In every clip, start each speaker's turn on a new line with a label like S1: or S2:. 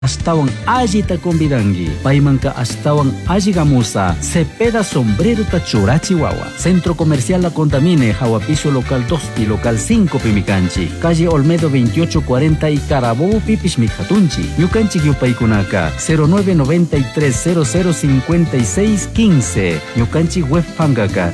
S1: Astawan allita convidangi. Paimanka astawan alligamusa. Cepeda sombrero tachurachi wawa. Centro Comercial La Condamine, Jahuapicio Local 2 Local 5 Pimicanchi. Calle Olmedo 2840 y Carabobo Pipish Mijatunchi. Yucanchi Yupaikunaka 0993005615. Yucanchi Web Fangaka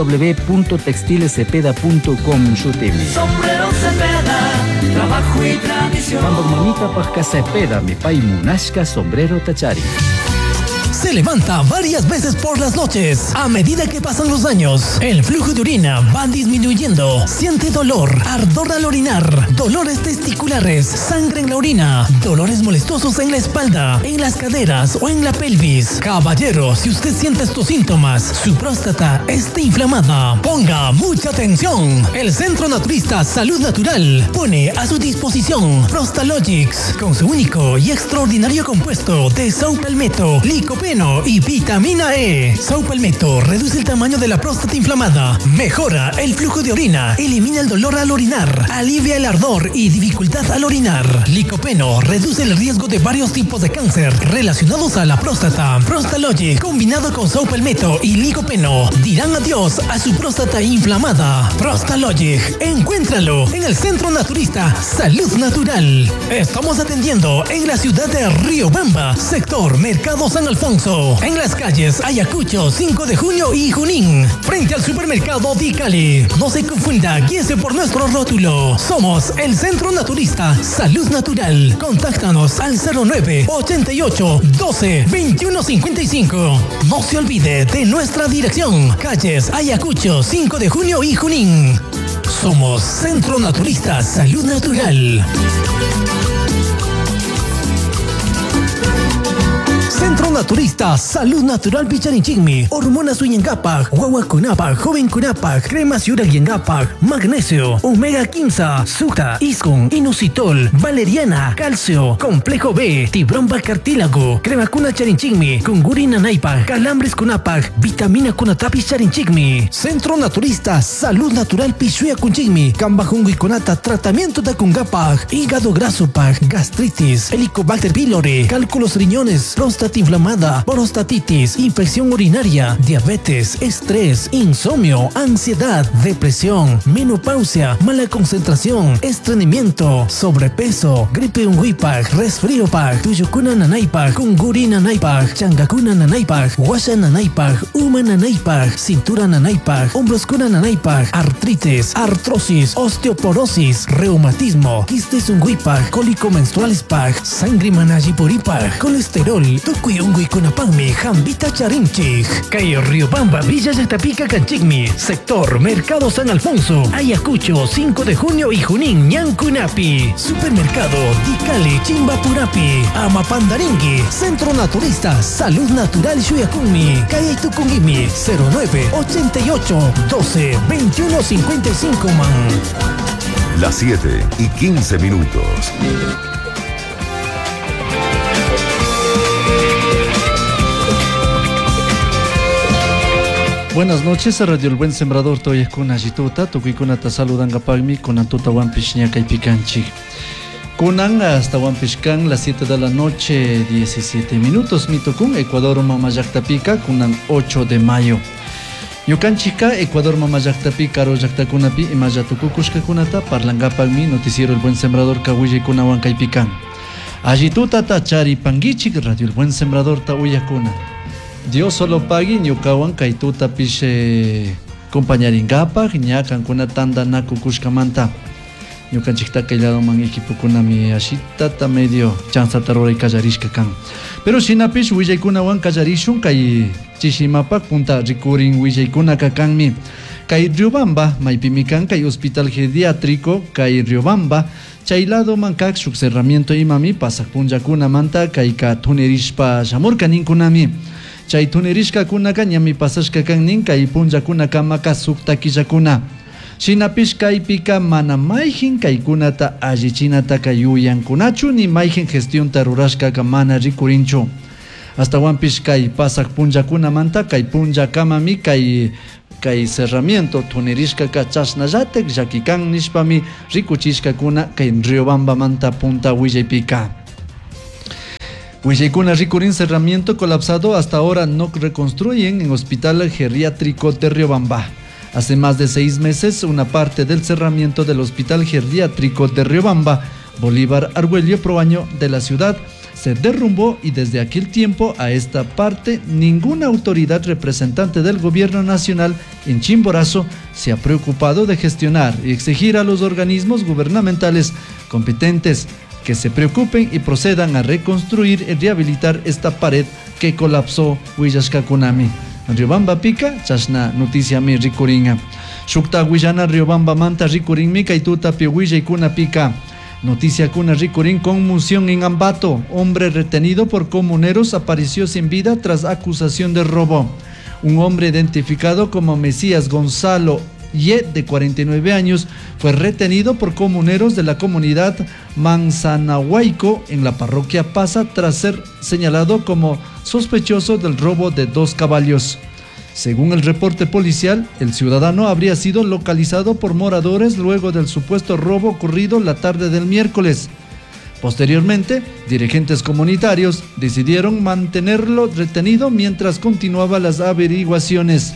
S1: www.textilescepeda.com Shutimi.
S2: Sombrero Cepeda, trabajo y tradición.
S1: Cuando mamita pasca Cepeda mi pai munashka sombrero tachari.
S3: Se levanta varias veces por las noches. A medida que pasan los años, el flujo de orina va disminuyendo. Siente dolor, ardor al orinar, dolores testiculares, sangre en la orina, dolores molestosos en la espalda, en las caderas o en la pelvis. Caballero, si usted siente estos síntomas, su próstata está inflamada, ponga mucha atención. El Centro Naturista Salud Natural pone a su disposición Prostalogix con su único y extraordinario compuesto de saupalmeto, licopeno y vitamina E. Saupalmeto reduce el tamaño de la próstata inflamada, mejora el flujo de orina, elimina el dolor al orinar, alivia el ardor y dificultad al orinar. Licopeno reduce el riesgo de varios tipos de cáncer relacionados a la próstata. Prostalogic combinado con saupalmeto y licopeno dirán adiós a su próstata inflamada. Prostalogic, encuéntralo en el Centro Naturista Salud Natural. Estamos atendiendo en la ciudad de Riobamba, sector Mercado San Alfonso, en las calles Ayacucho, 5 de junio y Junín, frente al supermercado Di Cali. No se confunda, guíese por nuestro rótulo. Somos el Centro Naturista Salud Natural. Contáctanos al 09 88 12 21 55. No se olvide de nuestra dirección, calles Ayacucho, 5 de junio y Junín. Somos Centro Naturista Salud Natural. Centro Naturista Salud Natural Picharinchigmi. Hormonas Uyengapak, Wawakunapak, Joven Kunapak, Cremas Yurayengapak, Magnesio, Omega 15, Suta, Iskun, Inositol, Valeriana, Calcio, Complejo B, Tibromba Cartílago, Crema Kuna Charinchigmi, Kungurina Naipak, Calambres Kunapak, Vitamina Kunatapi Charinchigmi. Centro Naturista Salud Natural Pichuya Kunchigmi, Kambajungu y Kunata, Tratamiento de Kungapak, Hígado Grasopak, Gastritis, Helicobacter pylori, Cálculos riñones, próstata inflamada, prostatitis, infección urinaria, diabetes, estrés, insomnio, ansiedad, depresión, menopausia, mala concentración, estreñimiento, sobrepeso, gripe unguipak, resfríopak, tuyukuna nanaipak, kunguri nanaipak, changakuna nanaipak, washa nanaipak, uma nanaipak, cintura nanaipak, hombroskuna nanaipak, artritis, artrosis, osteoporosis, reumatismo, quistes unguipak, cólico menstrualispak, sangre manajipuripak, colesterol, Tukuyungui Kunapangmi, Jambita Charinchig, Cayo Riobamba, Villa Yatapica Canchigmi, sector Mercado San Alfonso, Ayacucho, 5 de junio y Junín, Ñancunapi, Supermercado Dicali, Chimbapurapi, Amapandaringui, Centro Naturista Salud Natural Shuyakumi, Calle Tukungimi, 09 88 12 21 55 man.
S4: Las 7:15.
S5: Buenas noches, a Radio El Buen Sembrador, toyes con Ajituta, Tukikunata saludan Gapagmi, con Antuta Wampishñaca y Picanchi. Kunan hasta Wampishkan, las 7 de la noche, 17 minutos. Mitokun, Ecuador Mamayactapica, Kunan 8 de mayo. Yucanchica, Ecuador Mamayactapica, Royactacunapi, y Mayatukukushka Kunata, Parlangapagmi, Noticiero El Buen Sembrador, Kawiye Kunawanka y Pican. Ajituta Tachari Pangichik, Radio El Buen Sembrador, Tauyakuna. Dios solo pague ñukawan kaituta pishe compañeringapa ñakan kuna tanda nakukushkamanta ñukanchikta kaylado man equipukunami ashitata medio chansata roray kallarishka kan pero shinapish willaykunawan kallarishun kay chishimapa punta rikurin willaykunaka kanmi kay Riobamba maypimi kan kay hospital geriátrico kay Riobamba chaylado man kak shuk cerramiento imami pasak punllakunamanta kay ka tunerishpa shamurka ninkunami chay tunerishka kunaka ñami pasashka kannin kay punllakunaka maka suktakillakuna shinapish kaypika mana mayjin kaykunata allichinata kay yuyankunachu ni mayjin gestionta rurashkaka mana rikurinchu hasta wanpish kay pasak punllakunamanta kay punllakamami kay cerramiento tunerishkaka chasnallatek llakikan nishpami rikuchishkakuna kay Riobamba manta punta willaypika Huichaykuna rikurin cerramiento colapsado, hasta ahora no reconstruyen en Hospital Geriátrico de Riobamba. Hace más de 6 meses, una parte del cerramiento del Hospital Geriátrico de Riobamba, Bolívar Argüello Proaño de la ciudad, se derrumbó y desde aquel tiempo a esta parte ninguna autoridad representante del gobierno nacional en Chimborazo se ha preocupado de gestionar y exigir a los organismos gubernamentales competentes que se preocupen y procedan a reconstruir y rehabilitar esta pared que colapsó Huillashkakunami. Riobamba pica, chasna noticia mi rikuringa. Shukta Huillana Riobamba manta rikurinmi kaituta pihuillaykuna pica. Noticia Kuna Rikurin, conmoción en Ambato. Hombre retenido por comuneros apareció sin vida tras acusación de robo. Un hombre identificado como Mesías Gonzalo Ye, de 49 años, fue retenido por comuneros de la comunidad Manzanahuayco en la parroquia Pasa tras ser señalado como sospechoso del robo de 2 caballos. Según el reporte policial, el ciudadano habría sido localizado por moradores luego del supuesto robo ocurrido la tarde del miércoles. Posteriormente, dirigentes comunitarios decidieron mantenerlo retenido mientras continuaban las averiguaciones.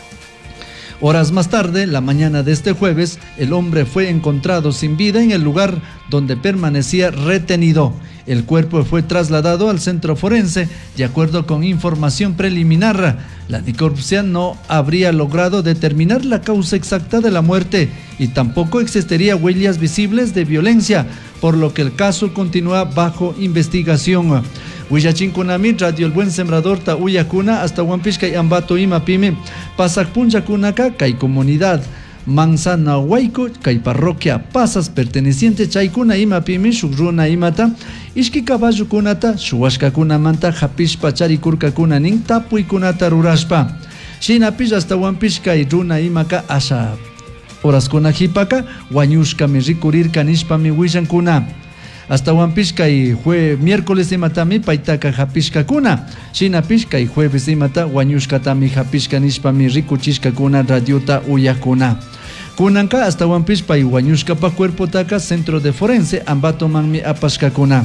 S5: Horas más tarde, la mañana de este jueves, el hombre fue encontrado sin vida en el lugar donde permanecía retenido. El cuerpo fue trasladado al centro forense. De acuerdo con información preliminar, la necropsia no habría logrado determinar la causa exacta de la muerte y tampoco existiría huellas visibles de violencia, por lo que el caso continúa bajo investigación. Huillachinkunami, Radio El Buen Sembrador, ta Uyakuna, hasta Huampishka y Ambato Imapime, Pasak Punchakunaka, Kai Comunidad Manzanahuayco, Kai Parroquia Pasas, perteneciente Chaykuna Imapime, Shugruna Imata, Ishki Caballo Kunata, Shuashka Kunamanta, Japishpa Charikurka Kunanin, Tapui Kunata Rurashpa, Shinapish hasta Huampishka y Runa Imaka Asha. Horas Kunajipaka, Wanyushka mi rikurir Kanishpa mi Huillankuna. Hasta Huampishka y miércoles de matami paitaka japishka kuna. Shina pishka y jueves de mata Wanyushka tami japishka nishpa mi rikuchishka kuna radiota uyakuna. Kunanka hasta Huampishpa y Wanyushka pa cuerpo taka centro de forense Ambato manmi apashka kuna.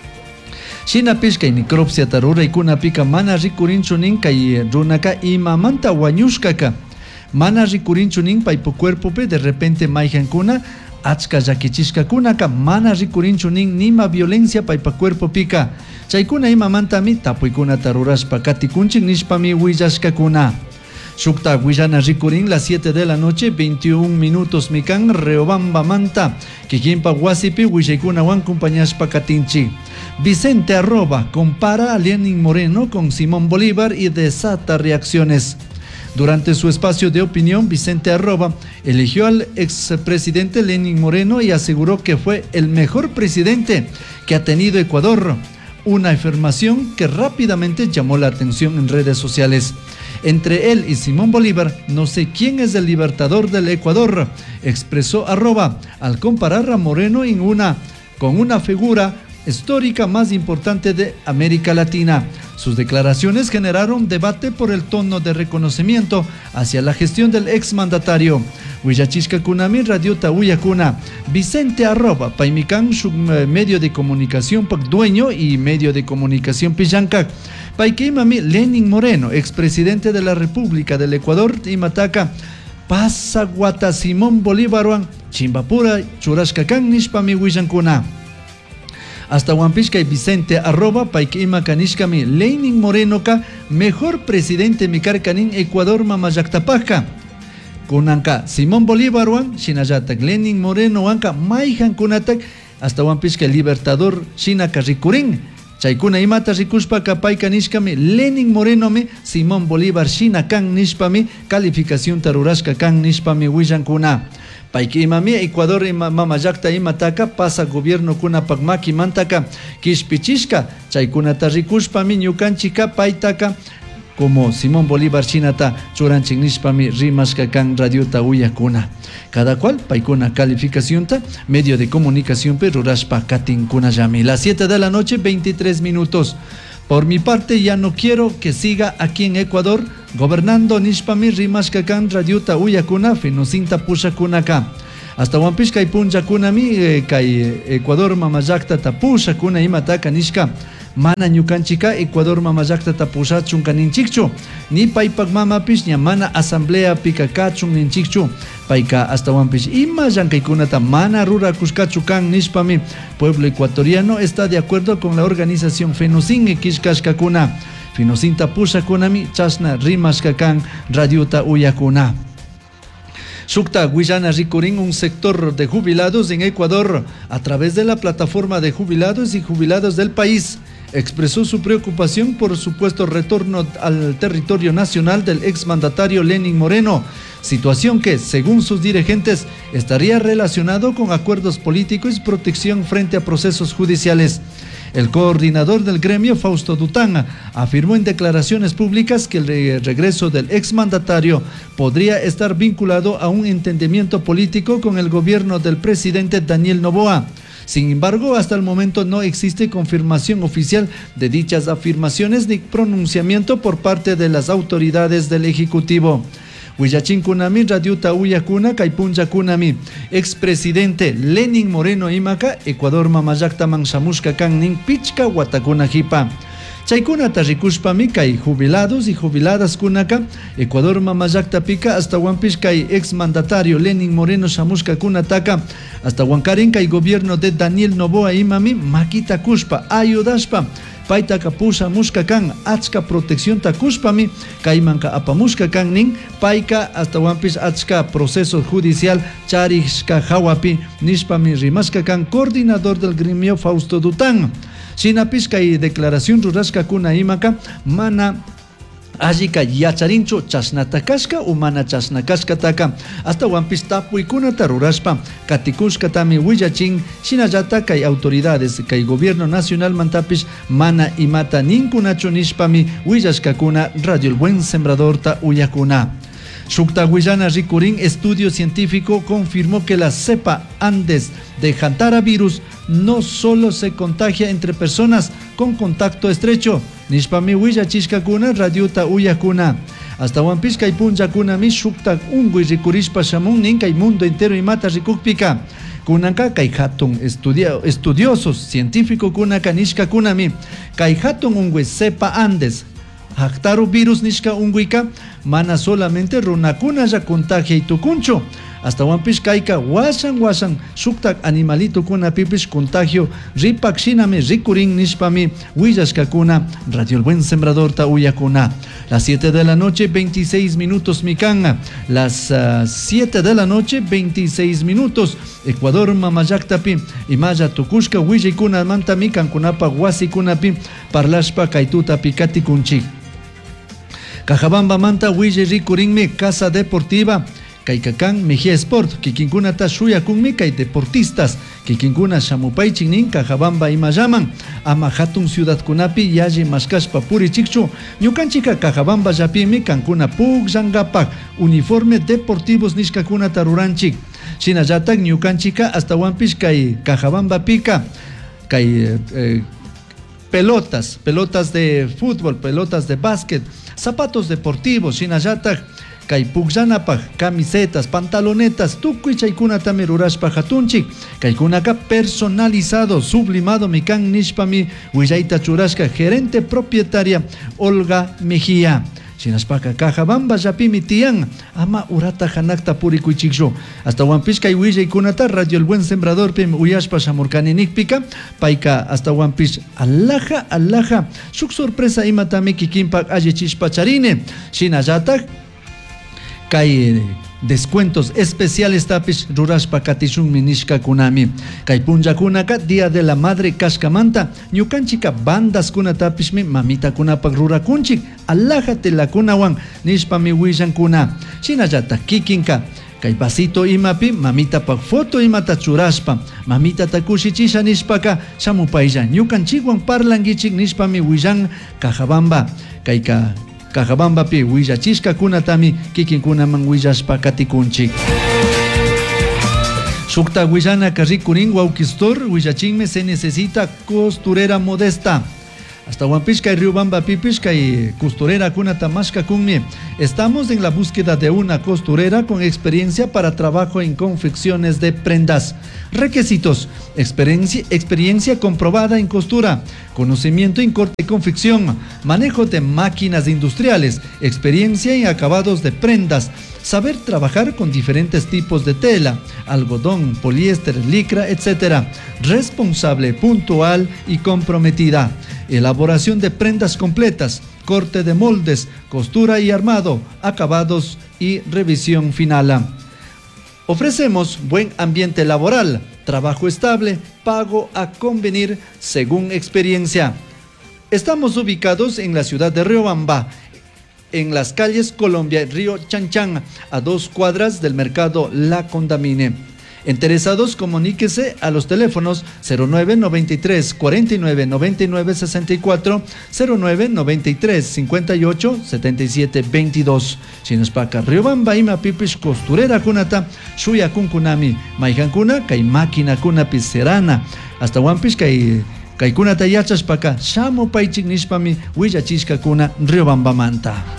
S5: Shina pishka y necropsia tarura y kuna pika mana rikurinchuninka y runaka y mamanta Wanyushkaka. Mana rikurinchunin paipo cuerpo pe de repente maijan kuna. Achka yakichishka kunaka mana rikurinchunin nima violencia paipa cuerpo pica. Chaykuna ima mantami tapuykuna tarurashpa katikunchik nishpami huillashka kuna. Shukta Huillana rikurin las 7 de la noche, 21 minutos mikan Riobamba manta. Kikimpa wasipi huillaykuna wan compañashpa katinchi. Vicente Arroba compara a Lenin Moreno con Simón Bolívar y desata reacciones. Durante su espacio de opinión, Vicente Arroba eligió al expresidente Lenin Moreno y aseguró que fue el mejor presidente que ha tenido Ecuador. Una afirmación que rápidamente llamó la atención en redes sociales. Entre él y Simón Bolívar, no sé quién es el libertador del Ecuador, expresó Arroba al comparar a Moreno con una figura histórica más importante de América Latina. Sus declaraciones generaron debate por el tono de reconocimiento hacia la gestión del exmandatario. Huillachishka Kunami, Radio Tauyakuna. Vicente Arroba, Paimicán, su medio de comunicación dueño y medio de comunicación Pillancac. Paikimami Lenin Moreno, expresidente de la República del Ecuador, y Mataca. Pasaguata Simón Bolívar, Chimbapura, Churashkakan, Nishpami Huillankuna. Hasta Huampishka y Vicente Arroba, Paikima Kanishkami, Lenin Moreno ka, mejor presidente Mikarkanin Ecuador Mamayactapaca. Kunanka, Simón Bolívar wan, Shinayatak, Lenin Moreno wanka, Maijan Kunatak, hasta Huampishka libertador, Shinaka Rikurin. Chaykuna imata rikushpa kapay kanishkami, Lenin Moreno me, Simón Bolívar Shinakan nishpami, calificación tarurashka kan nishpami Huillankuna. Paiki imami Ecuador mamayakta imataka pasa gobierno kuna pagmaki mantaka kishpichishka chaykunata rikushpami ñukanchika paitaka como Simón Bolívar Chinata churanchik nishpami rimashka kan radiota uyakuna. Cada cual paikuna calificación ta medio de comunicación perurashpa katinkuna yami. Las 7 de la noche 23 minutos. Por mi parte ya no quiero que siga aquí en Ecuador gobernando nishpami rimashkakan radiota uyakuna finosinta pushakunaka. Hasta Huampishka y punchakunami kai Ecuador mamayakta tapusha kuna imataka nishka. mana ñukanchika Ecuador mamallaqtata pushachun kaninchikchu ni paypak mamapish ña mana asamblea pika kachun ninchikchu payka astawan-pish ima llankaykunata mana rurakushkachu kan nishpami pueblo ecuatoriano está de acuerdo con la organización FENOCIN kishkashkakuna FENOCINta pushakunami chashna rimashka kan radiota uyakuna. Shukta Guayana Ricurín, un sector de jubilados en Ecuador, a través de la plataforma de jubilados y jubiladas del país, expresó su preocupación por supuesto retorno al territorio nacional del exmandatario Lenín Moreno, situación que, según sus dirigentes, estaría relacionado con acuerdos políticos y protección frente a procesos judiciales. El coordinador del gremio, Fausto Dután, afirmó en declaraciones públicas que el regreso del exmandatario podría estar vinculado a un entendimiento político con el gobierno del presidente Daniel Noboa. Sin embargo, hasta el momento no existe confirmación oficial de dichas afirmaciones ni pronunciamiento por parte de las autoridades del Ejecutivo. Huillachín kunami radiuta uyakuna kaipunja kunami expresidente Lenín Moreno imaka Ecuador mamayakta manshamushka kan nin pichka watakuna hipa. Chaykunata rikushpami kay jubilados y jubiladas kunaka Ecuador mamayakta pika hasta wampish kay exmandatario Lenín Moreno shamushka kunataka hasta wankarin kay gobierno de Daniel Noboa imami makita kushpa ayudashpa paitaka pusha mushka kan achka protección takushpami kaymanka apamushka kan nin paika hasta wampish achka proceso judicial charishka hawapi nishpami rimashka kan coordinador del gremio Fausto Dután. Shinapish kay declaración rurashka kuna imaka mana allika yacharinchu chasnatakashka o mana chasnakashkataka hasta wampish tapuykunata rurashpa katikushkatami willachin shinallata kay autoridades kay gobierno nacional mantapish mana imata ninkunachu nishpami willashkakuna Radio El Buen Sembrador ta uyakuna. Shukta Guayana Ricurín, estudio científico confirmó que la cepa Andes de hantavirus no solo se contagia entre personas con contacto estrecho. Nishpami willachishkakuna radiuta uyakuna. Hasta wampishka y punjakuna mi shukta ungui rikurishpa shamun ninka y mundo entero y mata rikukpika. Kunaka kay hatun estudiosos científico kunaka nishka kunami. Kay hatun ungui cepa Andes. Hactaro virus nishka unguika mana solamente runakuna ya contagia y tukuncho hasta wampish kaika wasan shuktak animalito kuna pipish contagio ripak shiname rikurin nishpami willashkakuna Radio El Buen Sembrador ta uyakuna. Las 7 de la noche 26 minutos mikanga. Las 7 de la noche 26 minutos Ecuador mamayaktapi imaya tukushka willakuna manta mikan kunapa wasi kunapi parlashpa kaituta pikati kunchik. Cajabamba manta wille ricurinme casa deportiva Kaikakan Mejía Sport kikinkunata shuyakunmi kay deportistas kikinkuna shamupaychin nin Cajabamba imayaman ama hatun ciudad kunapi yaji mashkashpa purichikchu ñukanchika Cajabamba yapimi kankuna pugllankapaq uniforme deportivos nishkakunata ruranchik shinallatak ñukanchika hasta wampish kay Cajabamba pika kay pelotas de fútbol, pelotas de básquet, zapatos deportivos, shinallatak, kay pugllanapaj, camisetas, pantalonetas, tukuy chaykunata rurashpa hatunchik, kaykunaka personalizado, sublimado mikan nishpami willaita churashka gerente propietaria Olga Mejía. Shinashpaka Cajabamba yapimi tiyan ama urata hanakta purikuychikshu hasta wampishka willaikunata Radio El Buen Sembrador pim uyashpa shamurkaninikpika paika hasta wampish alaja shuk sorpresa imatami kikinpak allichishpa charine shinallatak kay descuentos especiales tapish rurashpa katishunmi nishkakunami kay punllakunaka Día de la Madre kashkamanta ñukanchika bandas kuna tapishmi mamita kunapak rurakunchik alájate la kunawan nishpami willankuna shinallata kikinka kay pasito imapi mamita pak foto imata churashpa mamita takushichisha nishpaka shamupaylla ñukanchikwan parlangichik nishpami willan Cajabamba kayka Cajabamba pi willachishka kunatami kikinkunaman willashpa katikunchik. Shukta Guayana Carricurín Wauquistor Huillachinme se necesita costurera modesta. Hasta Huampishka y Riobamba Pipishka y costurera Kuna Tamashka Kunmi. Estamos en la búsqueda de una costurera con experiencia para trabajo en confecciones de prendas. Requisitos: experiencia comprobada en costura, conocimiento en corte y confección, manejo de máquinas industriales, experiencia en acabados de prendas, saber trabajar con diferentes tipos de tela, algodón, poliéster, licra, etc. Responsable, puntual y comprometida. Elaboración de prendas completas, corte de moldes, costura y armado, acabados y revisión final. Ofrecemos buen ambiente laboral, trabajo estable, pago a convenir según experiencia. Estamos ubicados en la ciudad de Riobamba, en las calles Colombia y Río Chanchán, a 2 cuadras del mercado La Condamine. Interesados, comuníquese a los teléfonos 0993 49 99 64, 0993 58 77 22. Chinaspaca Riobamba ima pipish costurera kunata, shuya kunkunami, maijankuna kay máquina kuna piserana, hasta wampish kay kunata yachashpaka, shamo paichik nishpami, willachishka kuna Riobamba manta.